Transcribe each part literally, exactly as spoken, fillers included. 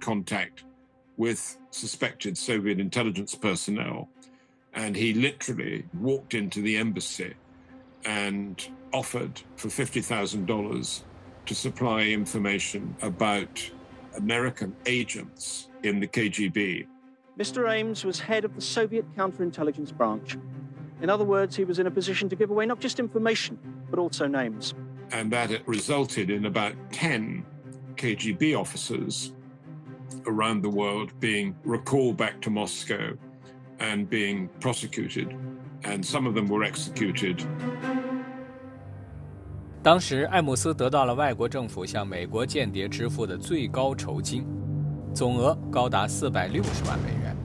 contact with suspected Soviet intelligence personnel, and he literally walked into the embassy and offered for fifty thousand dollars to supply information about American agents in the K G B. Mister Ames was head of the Soviet counterintelligence branch. In other words, he was in a position to give away not just information, but also names. And that it resulted in about ten K G B officers around the world being recalled back to Moscow and being prosecuted, and some of them were executed. 当时，艾姆斯得到了外国政府向美国间谍支付的最高酬金，总额高达四百六十万美元。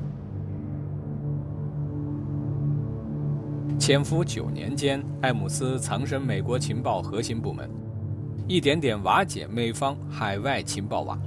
潜伏九年间，艾姆斯藏身美国情报核心部门，一点点瓦解美方海外情报网。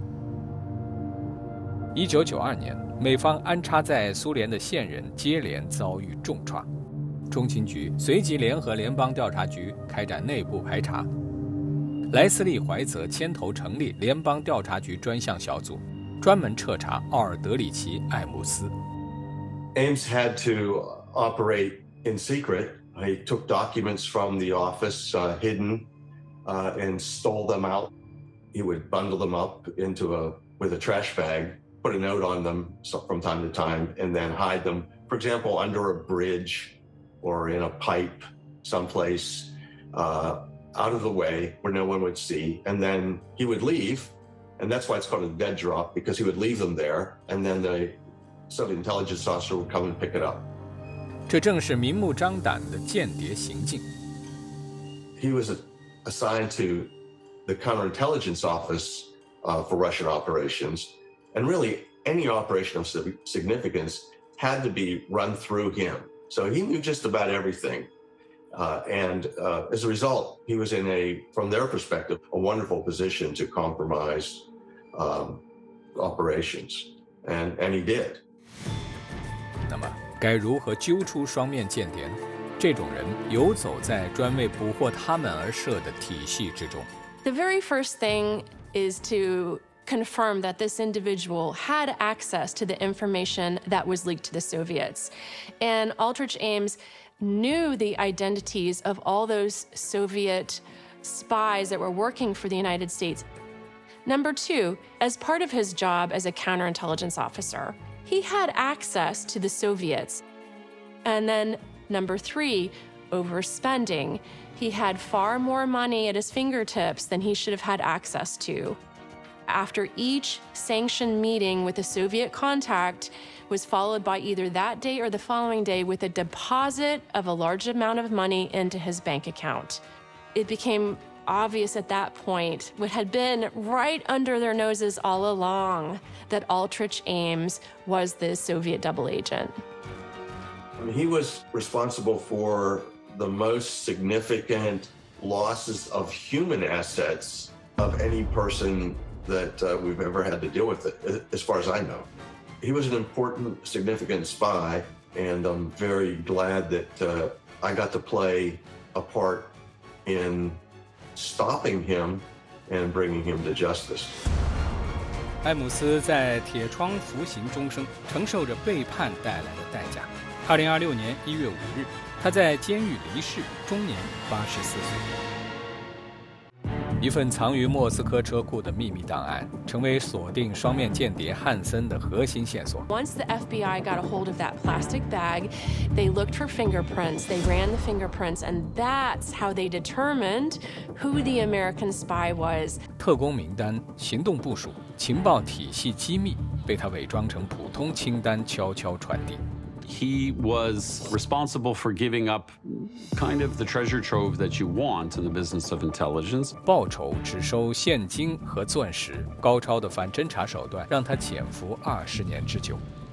一九九二年，美方安插在苏联的线人接连遭遇重创，中情局随即联合联邦调查局开展内部排查。莱斯利·怀泽牵头成立联邦调查局专项小组，专门彻查奥尔德里奇·艾姆斯。 Ames had to operate in secret. He took documents from the office uh, hidden uh, and stole them out. He would bundle them up into a with a trash bag, put a note on them from time to time, and then hide them, for example, under a bridge or in a pipe someplace uh, out of the way where no one would see. And then he would leave, and that's why it's called a dead drop, because he would leave them there, and then the Soviet intelligence officer would come and pick it up. 这正是明目张胆的间谍行径。 He was assigned to the counterintelligence office uh, for Russian operations, and really any operation of significance had to be run through him. So he knew just about everything. Uh, and uh, as a result, he was in a, from their perspective, a wonderful position to compromise um, operations. And, and he did. 那么该如何揪出双面间谍呢？这种人游走在专为捕获他们而设的体系之中。 The very first thing is to confirm that this individual had access to the information that was leaked to the Soviets. And Aldrich Ames knew the identities of all those Soviet spies that were working for the United States. Number two, as part of his job as a counterintelligence officer, he had access to the Soviets. And then number three, overspending. He had far more money at his fingertips than he should have had access to. After each sanctioned meeting with a Soviet contact was followed by either that day or the following day with a deposit of a large amount of money into his bank account. It became obvious at that point, what had been right under their noses all along, that Aldrich Ames was the Soviet double agent. I mean, he was responsible for the most significant losses of human assets of any person that uh, we've ever had to deal with, it, as far as I know. He was an important, significant spy, and I'm very glad that uh, I got to play a part in stopping him and bringing him to justice. 艾姆斯在铁窗服刑终生，承受着背叛带来的代价。二零二六年一月五日，他在监狱离世，终年八十四岁。一份藏于莫斯科车库的秘密档案，成为锁定双面间谍汉森的核心线索。 Once the F B I got a hold of that plastic bag, they looked for fingerprints, they ran the fingerprints, and that's how they determined who the American spy was. 特工名单、行动部署、情报体系机密，被他伪装成普通清单，悄悄传递。 He was responsible for giving up kind of the treasure trove that you want in the business of intelligence. 报酬只收现金和钻石，高超的反侦查手段让他潜伏二十年之久。